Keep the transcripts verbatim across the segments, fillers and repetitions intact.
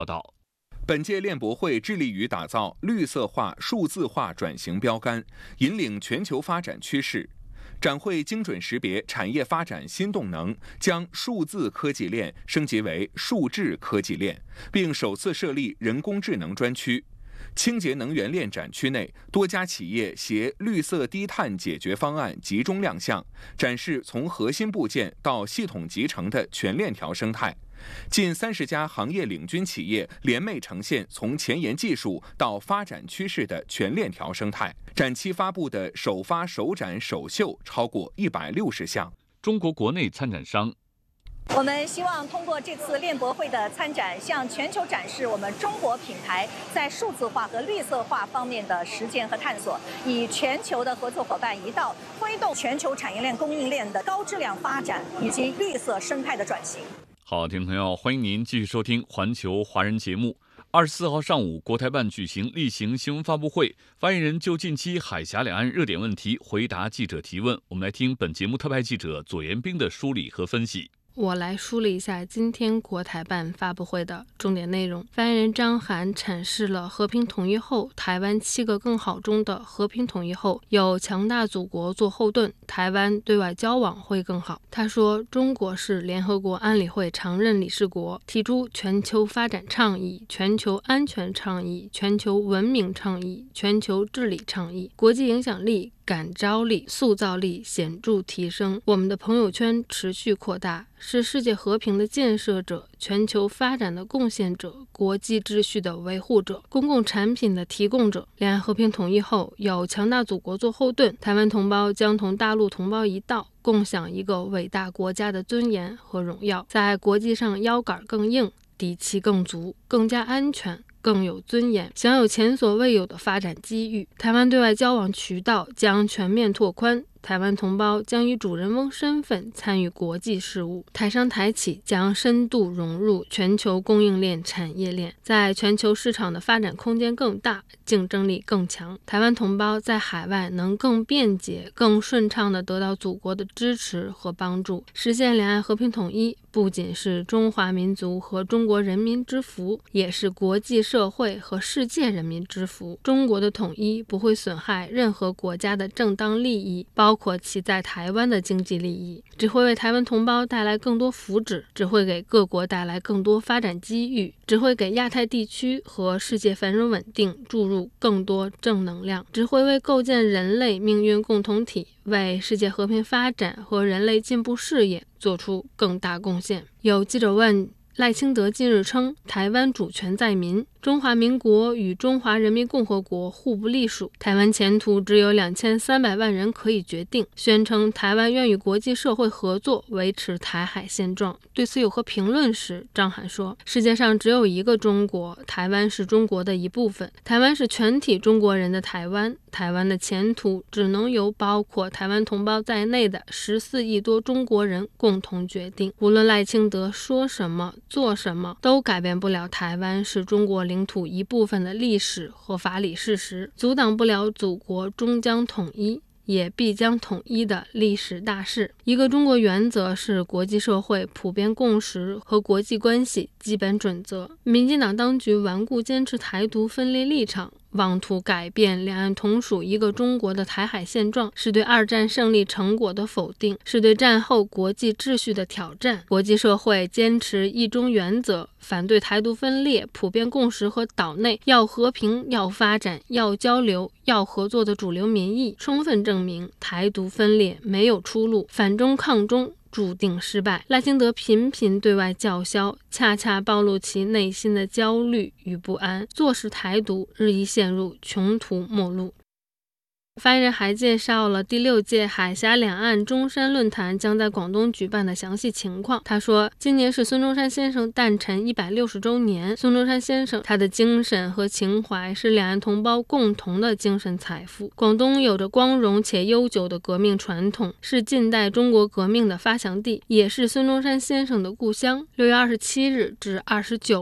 报道。 本届链博会致力于打造绿色化、数字化转型标杆，引领全球发展趋势。展会精准识别产业发展新动能，将数字科技链升级为数智科技链，并首次设立人工智能专区。清洁能源链展区内，多家企业携绿色低碳解决方案集中亮相，展示从核心部件到系统集成的全链条生态。近三十家行业领军企业联袂呈现从前沿技术到发展趋势的全链条生态。展期发布的首发、首展、首秀超过一百六十项。 中国国内参展商。 我们希望通过这次链博会的参展，向全球展示我们中国品牌在数字化和绿色化方面的实践和探索，以全球的合作伙伴一道，推动全球产业链、供应链的高质量发展以及绿色生态的转型。 好，听众朋友，欢迎您继续收听环球华人节目。二十四号上午，国台办举行例行新闻发布会，发言人就近期海峡两岸热点问题回答记者提问。我们来听本节目特派记者左延兵的梳理和分析。 我来梳理一下今天国台办发布会的重点内容。发言人张涵阐释了和平统一后台湾七个更好中的和平统一后有强大祖国做后盾，台湾对外交往会更好。他说，中国是联合国安理会常任理事国，提出全球发展倡议、全球安全倡议、全球文明倡议、全球治理倡议，国际影响力、感召力、塑造力显著提升，我们的朋友圈持续扩大，是世界和平的建设者、全球发展的贡献者、国际秩序的维护者、公共产品的提供者。两岸和平统一后，有强大祖国做后盾，台湾同胞将同大陆同胞一道，共享一个伟大国家的尊严和荣耀，在国际上腰杆更硬，底气更足，更加安全，更有尊严，享有前所未有的发展机遇。台湾对外交往渠道将全面拓宽，台湾同胞将以主人翁身份参与国际事务，台商台企将深度融入全球供应链产业链，在全球市场的发展空间更大，竞争力更强。台湾同胞在海外能更便捷、更顺畅地得到祖国的支持和帮助，实现两岸和平统一，不仅是中华民族和中国人民之福，也是国际社会和世界人民之福。中国的统一不会损害任何国家的正当利益，包括其在台湾的经济利益，只会为台湾同胞带来更多福祉，只会给各国带来更多发展机遇，只会给亚太地区和世界繁荣稳定注入更多正能量，只会为构建人类命运共同体、为世界和平发展和人类进步事业做出更大贡献。有记者问，赖清德近日称台湾主权在民，中华民国与中华人民共和国互不隶属，台湾前途只有两千三百万人可以决定，宣称台湾愿与国际社会合作维持台海现状。对此有何评论时，张涵说，世界上只有一个中国，台湾是中国的一部分，台湾是全体中国人的台湾，台湾的前途只能由包括台湾同胞在内的十四亿多中国人共同决定。无论赖清德说什么做什么，都改变不了台湾是中国领土一部分的历史和法理事实，阻挡不了祖国终将统一，也必将统一的历史大势。一个中国原则是国际社会普遍共识和国际关系基本准则。民进党当局顽固坚持台独分裂立场，妄图改变两岸同属一个中国的台海现状，是对二战胜利成果的否定，是对战后国际秩序的挑战。国际社会坚持一中原则，反对台独分裂、普遍共识和岛内要和平、要发展、要交流、要合作的主流民意，充分证明台独分裂没有出路，反中抗中注定失败。赖清德频频对外叫嚣，恰恰暴露其内心的焦虑与不安，坐视台独日益陷入穷途末路。发言人还介绍了第六届海峡两岸中山论坛将在广东举办的详细情况。他说，今年是孙中山先生诞辰一百六十周年，孙中山先生他的精神和情怀是两岸同胞共同的精神财富。广东有着光荣且悠久的革命传统，是近代中国革命的发祥地，也是孙中山先生的故乡。六月二十七日至二十九日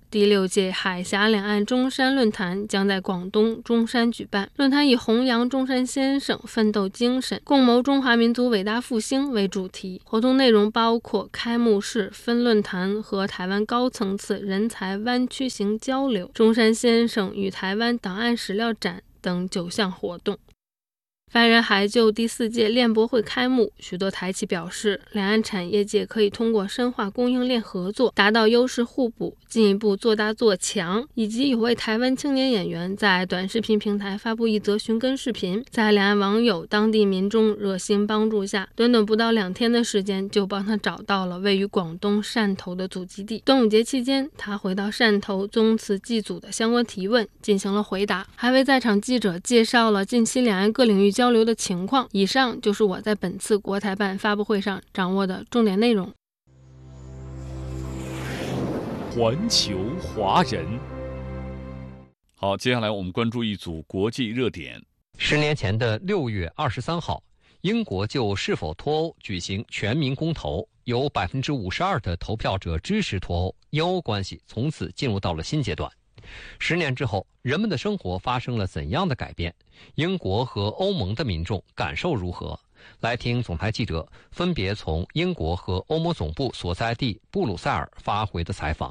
第六届海峡两岸中山论坛将在广东中山举办。论坛以弘扬中山先生奋斗精神，共谋中华民族伟大复兴为主题。活动内容包括开幕式、分论坛和台湾高层次人才湾区型交流、中山先生与台湾档案史料展等九项活动。发言人还就第四届链博会开幕，许多台企表示，两岸产业界可以通过深化供应链合作，达到优势互补，进一步做大做强。以及有位台湾青年演员在短视频平台发布一则寻根视频，在两岸网友、当地民众热心帮助下，短短不到两天的时间就帮他找到了位于广东汕头的祖籍地。端午节期间，他回到汕头宗祠祭祖的相关提问进行了回答，还为在场记者介绍了近期两岸各领域交流的情况。以上就是我在本次国台办发布会上掌握的重点内容。 环球华人， 好，接下来我们关注一组国际热点。 十年前的六月二十三号，英国就是否脱欧举行全民公投，有百分之五十二的投票者支持脱欧，英欧关系从此进入到了新阶段。十年之后，人们的生活发生了怎样的改变？英国和欧盟的民众感受如何？来听总台记者分别从英国和欧盟总部所在地布鲁塞尔发回的采访。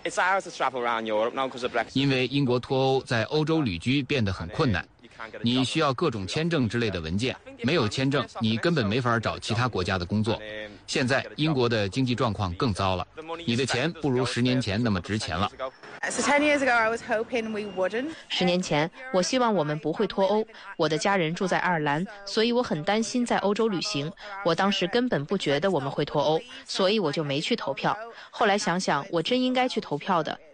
因为英国脱欧，在欧洲旅居变得很困难，你需要各种签证之类的文件，没有签证，你根本没法找其他国家的工作。现在英国的经济状况更糟了，你的钱不如十年前那么值钱了。 十年前，我希望我们不会脱欧。我的家人住在爱尔兰，所以我很担心在欧洲旅行。我当时根本不觉得我们会脱欧，所以我就没去投票。后来想想，我真应该去投票的。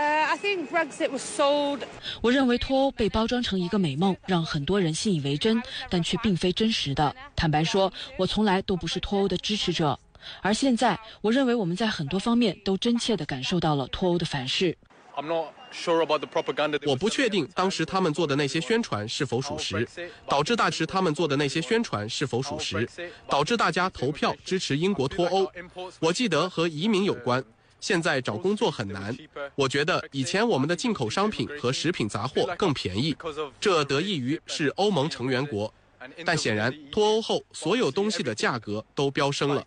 我认为脱欧被包装成一个美梦，让很多人信以为真，但却并非真实的。坦白说，我从来都不是脱欧的支持者。而现在，我认为我们在很多方面都真切地感受到了脱欧的反噬。 我不确定当时他们做的那些宣传是否属实，导致大致他们做的那些宣传是否属实，导致大家投票支持英国脱欧。我记得和移民有关。现在找工作很难，我觉得以前我们的进口商品和食品杂货更便宜，这得益于是欧盟成员国。但显然脱欧后，所有东西的价格都飙升了。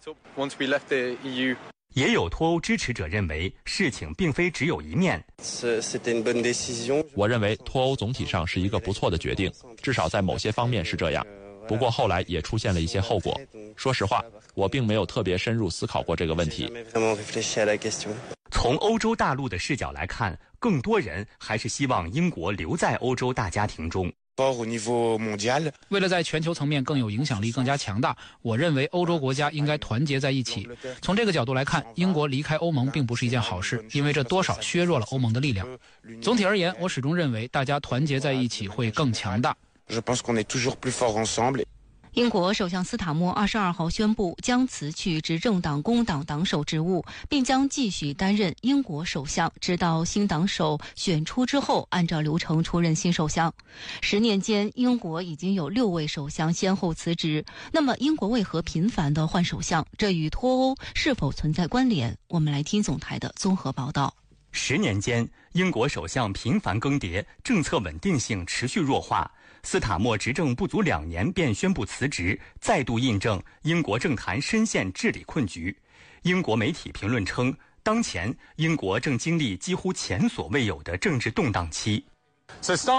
也有脱欧支持者认为，事情并非只有一面。 我认为脱欧总体上是一个不错的决定，至少在某些方面是这样。不过后来也出现了一些后果。说实话，我并没有特别深入思考过这个问题。 从欧洲大陆的视角来看，更多人还是希望英国留在欧洲大家庭中。 为了在全球层面更有影响力、更加强大，我认为欧洲国家应该团结在一起。从这个角度来看，英国离开欧盟并不是一件好事，因为这多少削弱了欧盟的力量。总体而言，我始终认为大家团结在一起会更强大。 英国首相斯塔默二十二号宣布将辞去执政党工党党首职务，并将继续担任英国首相，直到新党首选出之后，按照流程出任新首相。十年间，英国已经有六位首相先后辞职。那么，英国为何频繁地换首相？这与脱欧是否存在关联？我们来听总台的综合报道。 十年间，英国首相频繁更迭，政策稳定性持续弱化。斯塔默执政不足两年便宣布辞职，再度印证英国政坛深陷治理困局。英国媒体评论称，当前英国正经历几乎前所未有的政治动荡期。 斯塔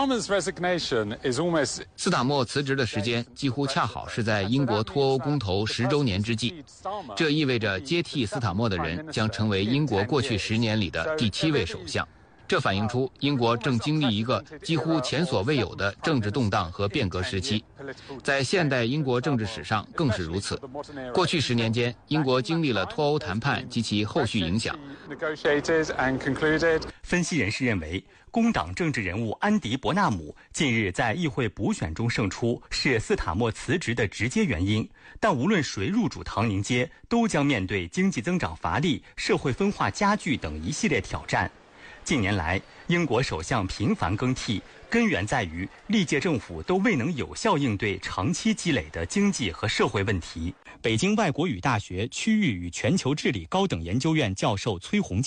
默辞职的时间几乎恰好是在英国脱欧公投十周年之际，这意味着接替斯塔默的人将成为英国过去十年里的第七位首相。这反映出英国正经历一个几乎前所未有的政治动荡和变革时期，在现代英国政治史上更是如此。过去十年间，英国经历了脱欧谈判及其后续影响。 分析人士认为，工党政治人物安迪·伯纳姆近日在议会补选中胜出，是斯塔默辞职的直接原因。但无论谁入主唐宁街，都将面对经济增长乏力、社会分化加剧等一系列挑战。近年来，英国首相频繁更替，根源在于历届政府都未能有效应对长期积累的经济和社会问题。北京外国语大学区域与全球治理高等研究院教授崔洪建，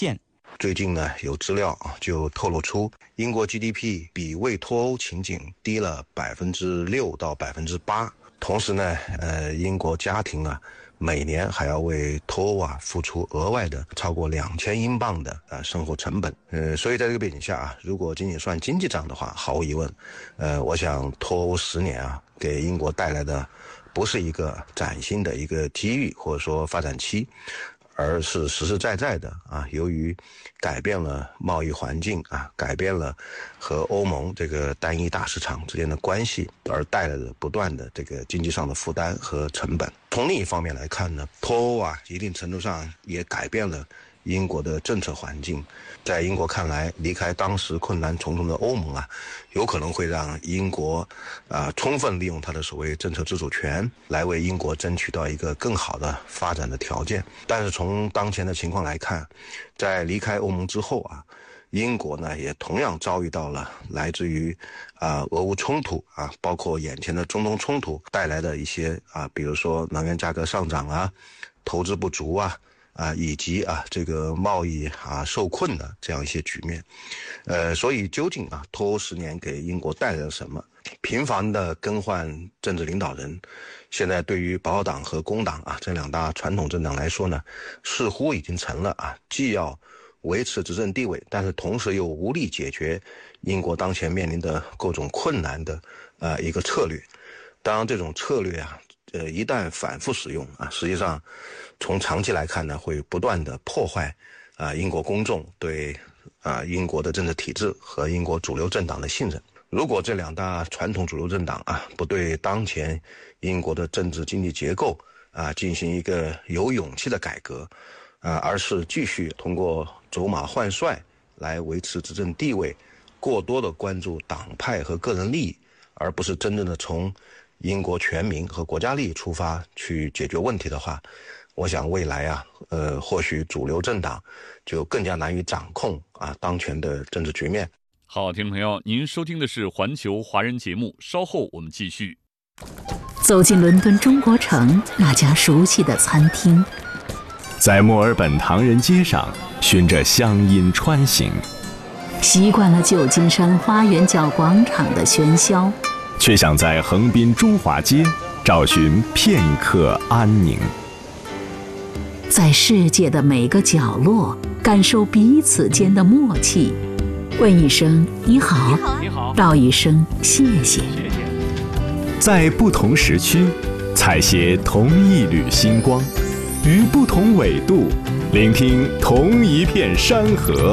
最近呢，有资料啊就透露出，英国 G D P 比未脱欧情景低了百分之六到百分之八。同时呢，呃，英国家庭啊，每年还要为脱欧啊付出额外的超过两千英镑的呃生活成本。呃，所以在这个背景下啊，如果仅仅算经济账的话，毫无疑问，呃，我想脱欧十年啊，给英国带来的不是一个崭新的一个机遇或者说发展期。而是实实在在的啊，由于改变了贸易环境啊，改变了和欧盟这个单一大市场之间的关系，而带来的不断的这个经济上的负担和成本。从另一方面来看呢，脱欧啊，一定程度上也改变了英国的政策环境。在英国看来，离开当时困难重重的欧盟啊，有可能会让英国啊、呃、充分利用它的所谓政策自主权，来为英国争取到一个更好的发展的条件。但是从当前的情况来看，在离开欧盟之后啊，英国呢也同样遭遇到了来自于啊、呃、俄乌冲突啊，包括眼前的中东冲突带来的一些啊，比如说能源价格上涨啊，投资不足啊。啊，以及啊，这个贸易啊受困的这样一些局面，呃，所以究竟啊，脱欧十年给英国带来了什么？频繁的更换政治领导人，现在对于保守党和工党啊这两大传统政党来说呢，似乎已经成了啊，既要维持执政地位，但是同时又无力解决英国当前面临的各种困难的呃一个策略。当然，这种策略啊。呃，一旦反复使用啊，实际上从长期来看呢，会不断的破坏啊、呃、英国公众对啊、呃、英国的政治体制和英国主流政党的信任。如果这两大传统主流政党啊不对当前英国的政治经济结构啊进行一个有勇气的改革啊，而是继续通过走马换帅来维持执政地位，过多的关注党派和个人利益，而不是真正的从英国全民和国家利益出发去解决问题的话，我想未来啊，呃，或许主流政党就更加难以掌控啊当前的政治局面。 好，听众朋友，您收听的是环球华人节目，稍后我们继续。 走进伦敦中国城那家熟悉的餐厅， 在墨尔本唐人街上循着乡音穿行， 习惯了旧金山花园角广场的喧嚣， 却想在横滨中华街找寻片刻安宁。 在世界的每个角落感受彼此间的默契，问一声你好， 你好， 道一声谢谢。 在不同时区采撷同一缕星光，于不同纬度聆听同一片山河。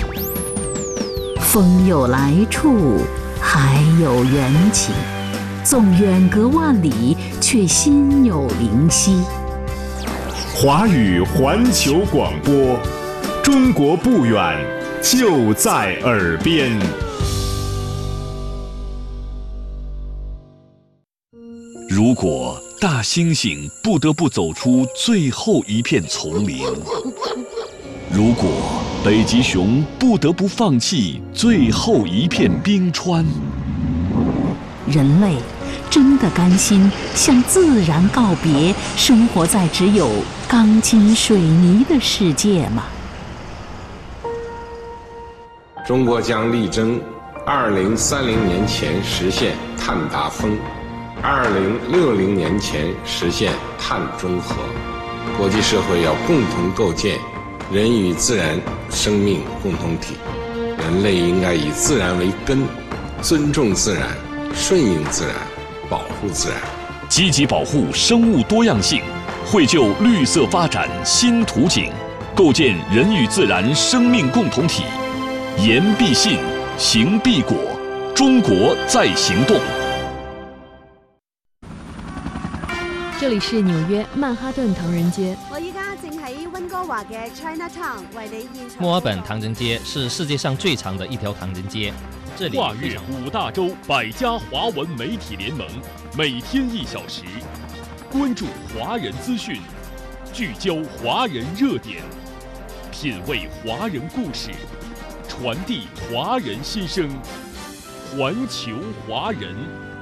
风有来处，海有缘起，纵远隔万里，却心有灵犀。 华语环球广播，中国不远，就在耳边。 如果大猩猩不得不走出最后一片丛林，如果北极熊不得不放弃最后一片冰川， 人类真的甘心向自然告别，生活在只有钢筋水泥的世界吗？ 中国将力争二零三零年前实现碳达峰，二零六零年前实现碳中和。国际社会要共同构建人与自然生命共同体，人类应该以自然为根，尊重自然，顺应自然，保护自然， 积极保护生物多样性，绘就绿色发展新图景，构建人与自然生命共同体。言必信，行必果，中国在行动。 这里是纽约曼哈顿唐人街。 我依家正喺温哥華嘅 Chinatown 為你現場。 墨爾本唐人街是世界上最長的一條唐人街，這裡跨越五大洲百家華文媒體聯盟，每天一小時，關注華人資訊，聚焦華人熱點，品味華人故事，傳遞華人心聲，環球華人，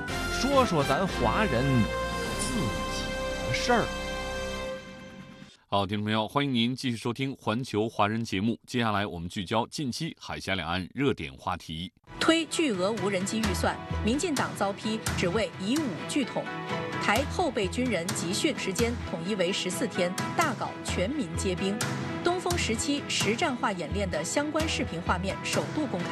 說說咱華人自己的事兒。 好，听众朋友，欢迎您继续收听环球华人节目。接下来我们聚焦近期海峡两岸热点话题。 推巨额无人机预算，民进党遭批只为以武拒统。台后备军人集训时间统一为十四天，大搞全民皆兵。东风十七实战化演练的相关视频画面首度公开。